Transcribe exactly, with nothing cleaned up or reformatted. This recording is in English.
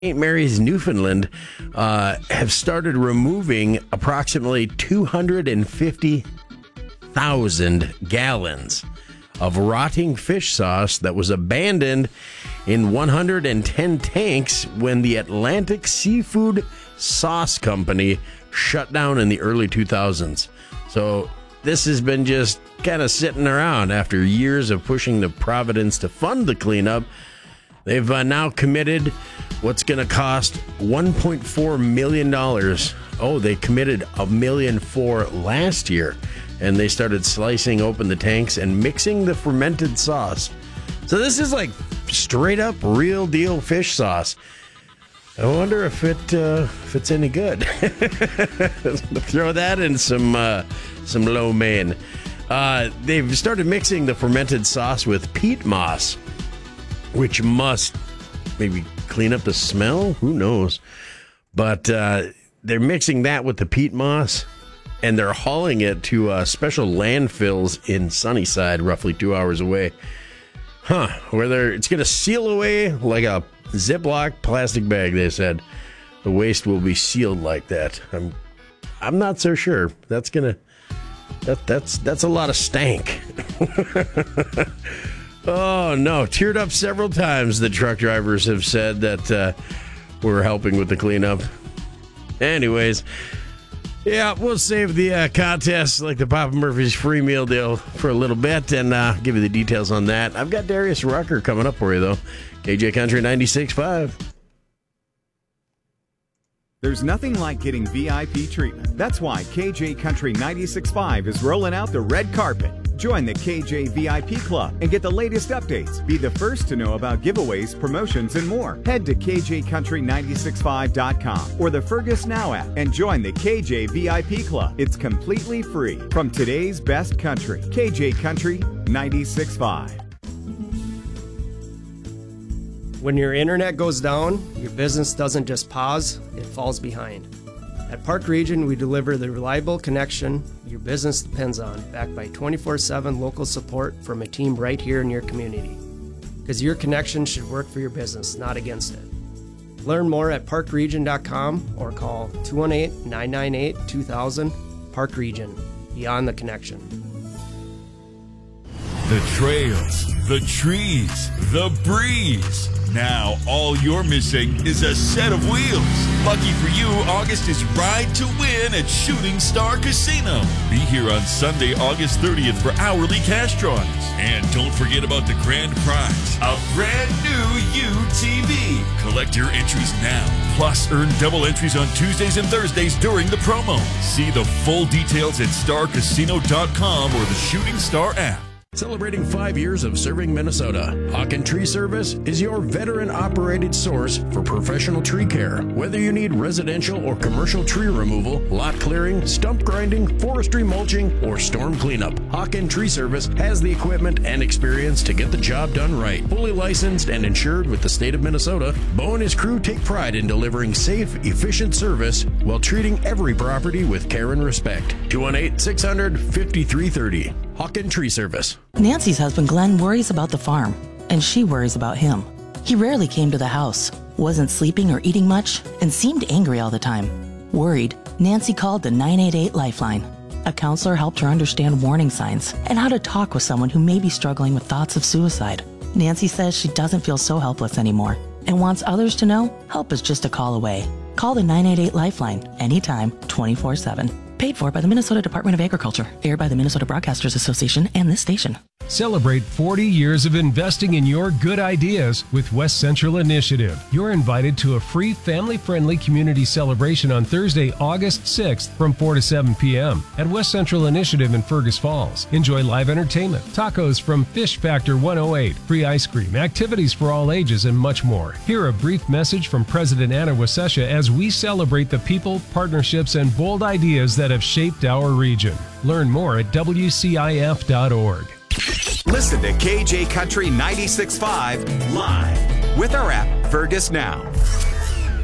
Saint Mary's, Newfoundland, uh, have started removing approximately two hundred fifty thousand gallons of rotting fish sauce that was abandoned in one hundred ten tanks when the Atlantic Seafood Sauce Company shut down in the early two thousands. So this has been just kind of sitting around after years of pushing the Providence to fund the cleanup. They've uh, now committed what's going to cost one point four million dollars. Oh, they committed a million four last year, and they started slicing open the tanks and mixing the fermented sauce. So this is like straight up real deal fish sauce. I wonder if it uh, if it's any good. Throw that in some uh, some lo mein. Uh, they've started mixing the fermented sauce with peat moss, which must maybe clean up the smell. Who knows? But uh, they're mixing that with the peat moss, and they're hauling it to uh, special landfills in Sunnyside, roughly two hours away. Huh, where they're, it's going to seal away like a Ziploc plastic bag, they said. The waste will be sealed like that. I'm I'm not so sure. That's going to, that that's that's a lot of stank. Oh, no. Teared up several times, the truck drivers have said that uh, we're helping with the cleanup. Anyways, yeah, we'll save the uh, contest like the Papa Murphy's free meal deal for a little bit and uh, give you the details on that. I've got Darius Rucker coming up for you, though. K J Country ninety-six point five. There's nothing like getting V I P treatment. That's why K J Country ninety-six point five is rolling out the red carpet. Join the K J V I P Club and get the latest updates. Be the first to know about giveaways, promotions, and more. Head to K J country nine six five dot com or the Fergus Now app and join the K J V I P Club. It's completely free. From today's best country, K J Country ninety-six point five. When your internet goes down, your business doesn't just pause, it falls behind. At Park Region, we deliver the reliable connection your business depends on, backed by twenty-four seven local support from a team right here in your community. Because your connection should work for your business, not against it. Learn more at park region dot com or call two one eight, nine nine eight, two thousand. Park Region, beyond the connection. The trails, the trees, the breeze. Now all you're missing is a set of wheels. Lucky for you, August is Ride to Win at Shooting Star Casino. Be here on Sunday, August thirtieth for hourly cash drawings. And don't forget about the grand prize, a brand new U T V. Collect your entries now. Plus, earn double entries on Tuesdays and Thursdays during the promo. See the full details at star casino dot com or the Shooting Star app. Celebrating five years of serving Minnesota, Hawken Tree Service is your veteran-operated source for professional tree care. Whether you need residential or commercial tree removal, lot clearing, stump grinding, forestry mulching, or storm cleanup, Hawken Tree Service has the equipment and experience to get the job done right. Fully licensed and insured with the state of Minnesota, Bo and his crew take pride in delivering safe, efficient service while treating every property with care and respect. two one eight, six hundred, fifty-three thirty. Hawken Tree Service. Nancy's husband Glenn worries about the farm, and she worries about him. He rarely came to the house, wasn't sleeping or eating much, and seemed angry all the time. Worried, Nancy called the nine eight eight Lifeline. A counselor helped her understand warning signs and how to talk with someone who may be struggling with thoughts of suicide. Nancy says she doesn't feel so helpless anymore and wants others to know help is just a call away. Call the nine eight eight Lifeline anytime, twenty-four seven. Paid for by the Minnesota Department of Agriculture. Aired by the Minnesota Broadcasters Association and this station. Celebrate forty years of investing in your good ideas with West Central Initiative. You're invited to a free family-friendly community celebration on Thursday, August sixth from four to seven p.m. at West Central Initiative in Fergus Falls. Enjoy live entertainment, tacos from Fish Factor one oh eight, free ice cream, activities for all ages, and much more. Hear a brief message from President Anna Wasesha as we celebrate the people, partnerships, and bold ideas that have shaped our region. Learn more at W C I F dot org. Listen to K J Country ninety-six point five live with our app, Fergus Now.